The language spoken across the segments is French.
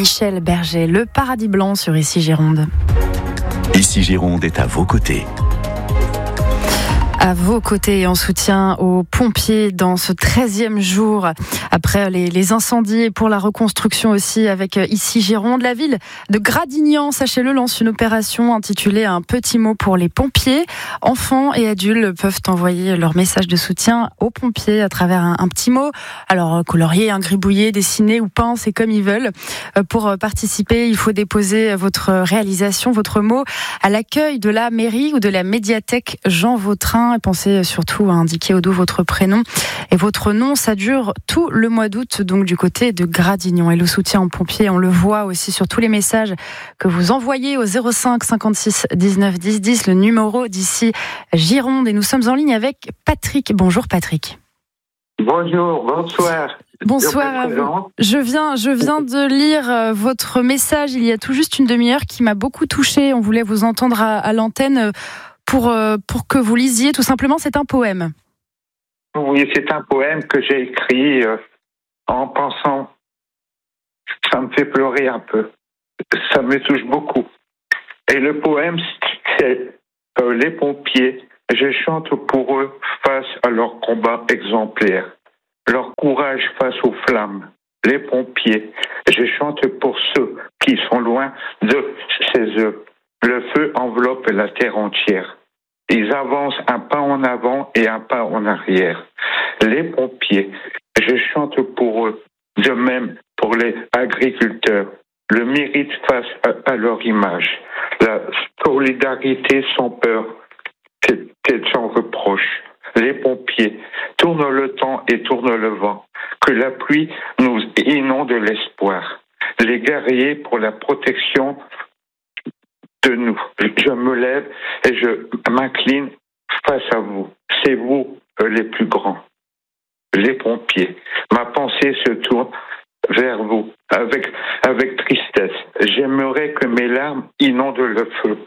Michel Berger, Le Paradis Blanc sur Ici Gironde. Ici Gironde est à vos côtés. À vos côtés et en soutien aux pompiers dans ce 13e jour après les incendies et pour la reconstruction aussi avec Ici Gironde. La ville de Gradignan, sachez-le, lance une opération intitulée Un petit mot pour les pompiers. Enfants et adultes peuvent envoyer leur message de soutien aux pompiers à travers un petit mot. Alors colorié, gribouillé, dessiné ou peint, c'est comme ils veulent. Pour participer, il faut déposer votre réalisation, votre mot à l'accueil de la mairie ou de la médiathèque Jean Vautrin. Pensez surtout à indiquer au dos votre prénom et votre nom. Ça dure tout le mois d'août, donc du côté de Gradignan. Et le soutien aux pompiers, on le voit aussi sur tous les messages que vous envoyez au 05 56 19 10 10, le numéro d'Ici Gironde. Et nous sommes en ligne avec Patrick. Bonjour Patrick. Bonjour, bonsoir. Bonsoir à vous. Je viens de lire votre message il y a tout juste une demi-heure qui m'a beaucoup touchée. On voulait vous entendre à l'antenne pour que vous lisiez. Tout simplement, c'est un poème. Oui, c'est un poème que j'ai écrit en pensant. Ça me fait pleurer un peu. Ça me touche beaucoup. Et le poème, c'est les pompiers. Je chante pour eux face à leur combat exemplaire, leur courage face aux flammes. Les pompiers. Je chante pour ceux qui sont loin de chez eux. Le feu enveloppe la terre entière. Ils avancent un pas en avant et un pas en arrière. Les pompiers, je chante pour eux. De même pour les agriculteurs. Le mérite face à leur image. La solidarité sans peur, c'est sans reproche. Les pompiers, tourne le temps et tourne le vent. Que la pluie nous inonde l'espoir. Les guerriers pour la protection de nous. Je me lève et je m'incline face à vous. C'est vous les plus grands, les pompiers. Ma pensée se tourne vers vous avec tristesse. J'aimerais que mes larmes inondent le feu.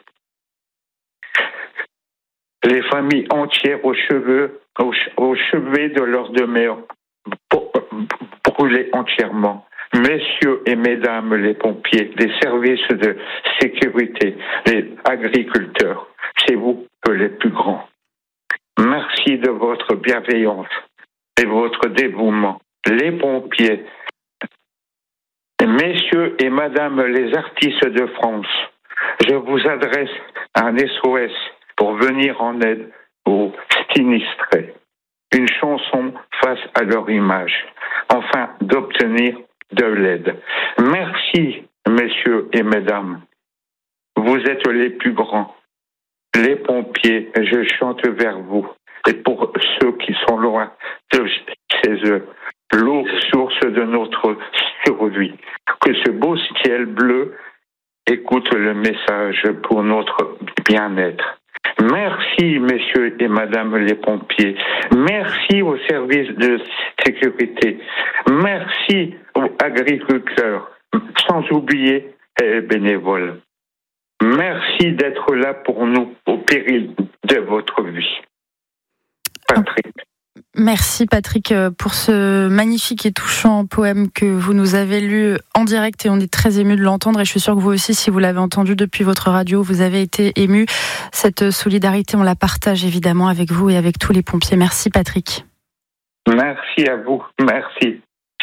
Les familles entières au chevet de leurs demeures brûlées entièrement. Messieurs et mesdames les pompiers, les services de sécurité, les agriculteurs, c'est vous les plus grands. Merci de votre bienveillance et votre dévouement. Les pompiers, messieurs et madame les artistes de France, je vous adresse un SOS pour venir en aide aux sinistrés. Une chanson face à leur image, afin d'obtenir de l'aide. Merci, messieurs et mesdames. Vous êtes les plus grands. Les pompiers, je chante vers vous. Et pour ceux qui sont loin de chez eux, l'eau, source de notre survie. Que ce beau ciel bleu écoute le message pour notre bien-être. Merci, messieurs et madame les pompiers. Merci aux services de sécurité. Merci aux agriculteurs, sans oublier les bénévoles. Merci d'être là pour nous au péril de votre vie. Patrick. Merci Patrick pour ce magnifique et touchant poème que vous nous avez lu en direct et on est très émus de l'entendre et je suis sûre que vous aussi, si vous l'avez entendu depuis votre radio, vous avez été émus. Cette solidarité, on la partage évidemment avec vous et avec tous les pompiers. Merci Patrick. Merci à vous. Merci.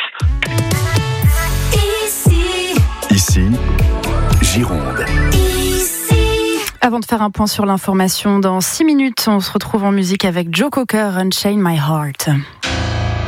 Ici, Gironde. Avant de faire un point sur l'information, dans 6 minutes, on se retrouve en musique avec Joe Cocker, Unchain My Heart.